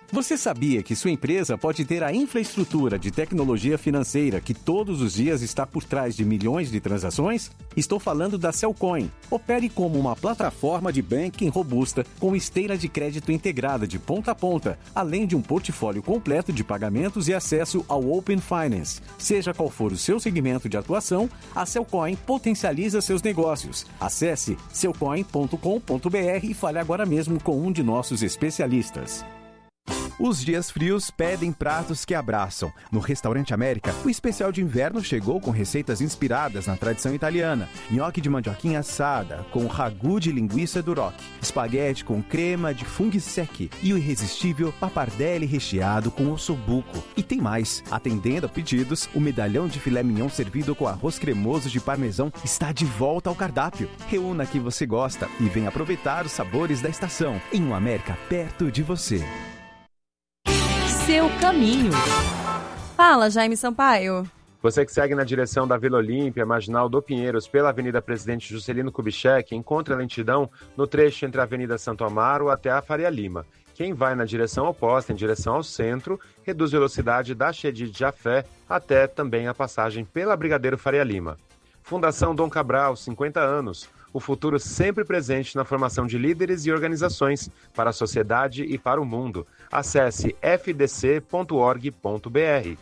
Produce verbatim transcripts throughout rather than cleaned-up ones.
Você sabia que sua empresa pode ter a infraestrutura de tecnologia financeira que todos os dias está por trás de milhões de transações? Estou falando da Cellcoin. Opere como uma plataforma de banking robusta com esteira de crédito integrada de ponta a ponta, além de um portfólio completo de pagamentos e acesso ao Open Finance. Seja qual for o seu segmento de atuação, a Cellcoin potencializa seus negócios. Acesse cellcoin ponto com ponto b r e fale agora mesmo com um de nossos especialistas. Os dias frios pedem pratos que abraçam. No Restaurante América, o especial de inverno chegou com receitas inspiradas na tradição italiana. Nhoque de mandioquinha assada, com ragu de linguiça duroc, espaguete com crema de funghi secchi e o irresistível pappardelle recheado com ossobuco. E tem mais. Atendendo a pedidos, o medalhão de filé mignon servido com arroz cremoso de parmesão está de volta ao cardápio. Reúna quem você gosta e venha aproveitar os sabores da estação em um América perto de você. Seu caminho. Fala, Jaime Sampaio. Você que segue na direção da Vila Olímpia, Marginal do Pinheiros, pela Avenida Presidente Juscelino Kubitschek, encontra lentidão no trecho entre a Avenida Santo Amaro até a Faria Lima. Quem vai na direção oposta, em direção ao centro, reduz velocidade da Chedi de Jafé até também a passagem pela Brigadeiro Faria Lima. Fundação Dom Cabral, cinquenta anos. O futuro sempre presente na formação de líderes e organizações para a sociedade e para o mundo. Acesse f d c ponto org ponto b r.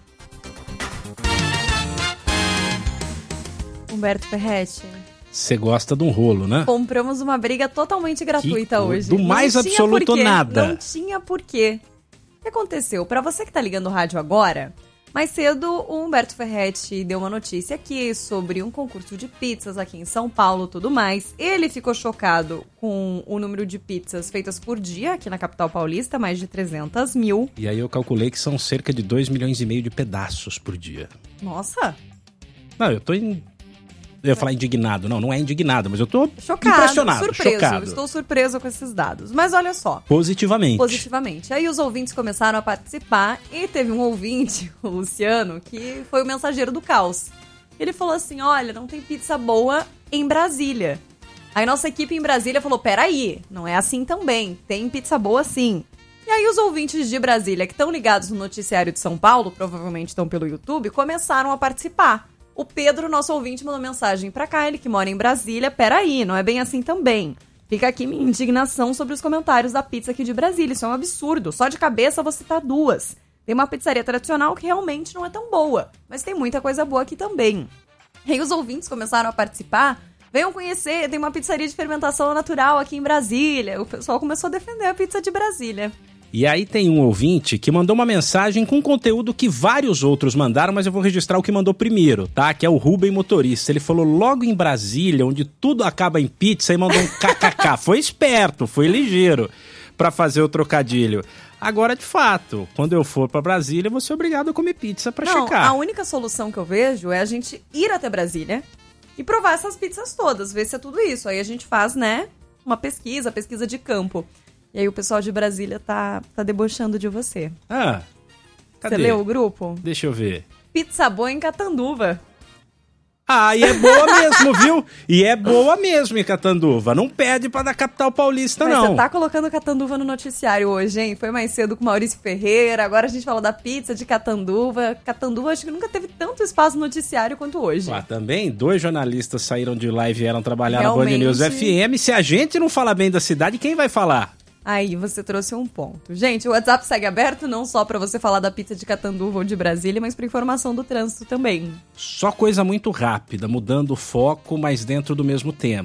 Humberto Ferretti. Você gosta de um rolo, né? Compramos uma briga totalmente gratuita que, hoje. Do mais absoluto nada. Não tinha porquê. O que aconteceu? Para você que tá ligando o rádio agora, mais cedo o Humberto Ferretti deu uma notícia aqui sobre um concurso de pizzas aqui em São Paulo e tudo mais. Ele ficou chocado com o número de pizzas feitas por dia aqui na capital paulista, mais de trezentas mil. E aí eu calculei que são cerca de dois milhões e meio de pedaços por dia. Nossa! Não, eu tô em... Eu ia falar indignado. Não, não é indignado, mas eu tô chocado, impressionado. Surpreso, chocado. Estou surpreso com esses dados. Mas olha só. Positivamente. Positivamente. Aí os ouvintes começaram a participar e teve um ouvinte, o Luciano, que foi o mensageiro do caos. Ele falou assim, olha, não tem pizza boa em Brasília. Aí nossa equipe em Brasília falou, peraí, não é assim também, tem pizza boa sim. E aí os ouvintes de Brasília que estão ligados no noticiário de São Paulo, provavelmente estão pelo YouTube, começaram a participar. O Pedro, nosso ouvinte, mandou mensagem pra cá, ele que mora em Brasília. Peraí, não é bem assim também. Fica aqui minha indignação sobre os comentários da pizza aqui de Brasília. Isso é um absurdo. Só de cabeça vou citar duas. Tem uma pizzaria tradicional que realmente não é tão boa, mas tem muita coisa boa aqui também. E aí os ouvintes começaram a participar. Venham conhecer, tem uma pizzaria de fermentação natural aqui em Brasília. O pessoal começou a defender a pizza de Brasília. E aí tem um ouvinte que mandou uma mensagem com conteúdo que vários outros mandaram, mas eu vou registrar o que mandou primeiro, tá? Que é o Rubem Motorista. Ele falou logo em Brasília, onde tudo acaba em pizza, e mandou um kkk. Foi esperto, foi ligeiro pra fazer o trocadilho. Agora, de fato, quando eu for pra Brasília, eu vou ser obrigado a comer pizza pra Não, checar. A única solução que eu vejo é a gente ir até Brasília e provar essas pizzas todas, ver se é tudo isso. Aí a gente faz, né, uma pesquisa, pesquisa de campo. E aí o pessoal de Brasília tá, tá debochando de você. Ah, cadê? Você leu o grupo? Deixa eu ver. Pizza boa em Catanduva. Ah, e é boa mesmo, viu? E é boa mesmo em Catanduva. Não pede pra da capital paulista, Mas não. você tá colocando Catanduva no noticiário hoje, hein? Foi mais cedo com o Maurício Ferreira, agora a gente falou da pizza de Catanduva. Catanduva acho que nunca teve tanto espaço no noticiário quanto hoje. Ah, também, dois jornalistas saíram de lá e vieram trabalhar Realmente... na Band News F M. Se a gente não fala bem da cidade, quem vai falar? Aí, você trouxe um ponto. Gente, o WhatsApp segue aberto não só pra você falar da pizza de Catanduva ou de Brasília, mas pra informação do trânsito também. Só coisa muito rápida, mudando o foco, mas dentro do mesmo tema.